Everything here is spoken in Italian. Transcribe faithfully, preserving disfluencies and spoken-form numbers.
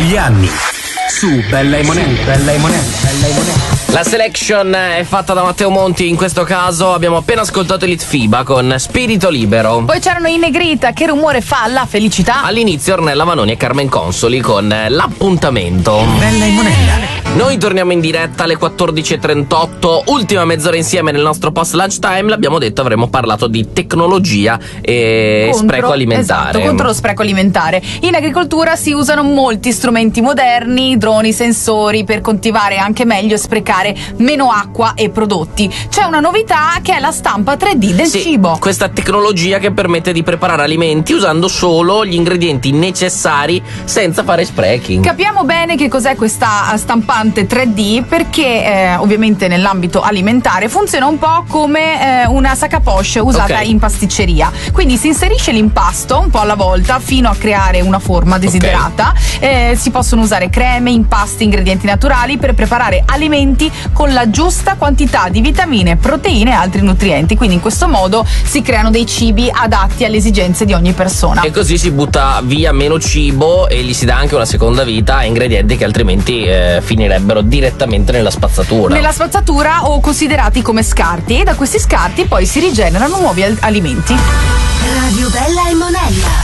Gli anni su Bella e Monella, Bella e Monella, Bella e Monella. La selection è fatta da Matteo Monti, in questo caso abbiamo appena ascoltato Litfiba con Spirito Libero. Poi c'erano i Negrita, Che rumore fa la felicità. All'inizio Ornella Vanoni e Carmen Consoli con L'appuntamento. Bella e Monella. Noi torniamo in diretta alle quattordici e trentotto, ultima mezz'ora insieme nel nostro post lunch time. L'abbiamo detto, avremo parlato di tecnologia e Contro, spreco alimentare. Esatto, contro lo spreco alimentare. In agricoltura si usano molti strumenti moderni, droni, sensori per coltivare anche meglio e sprecare meno acqua e prodotti. C'è una novità che è la stampa tre D del sì, cibo. Questa tecnologia che permette di preparare alimenti usando solo gli ingredienti necessari senza fare sprechi. Capiamo bene che cos'è questa stampante tre D, perché eh, ovviamente nell'ambito alimentare funziona un po' come eh, una sac à poche usata Okay. in pasticceria. Quindi si inserisce l'impasto un po' alla volta fino a creare una forma desiderata. Eh, si possono usare creme, impasti, ingredienti naturali per preparare alimenti con la giusta quantità di vitamine, proteine e altri nutrienti. Quindi in questo modo si creano dei cibi adatti alle esigenze di ogni persona. E così si butta via meno cibo e gli si dà anche una seconda vita a ingredienti che altrimenti eh, finirebbero direttamente nella spazzatura. Nella spazzatura o considerati come scarti, e da questi scarti poi si rigenerano nuovi al- alimenti. Radio Bella e Monella.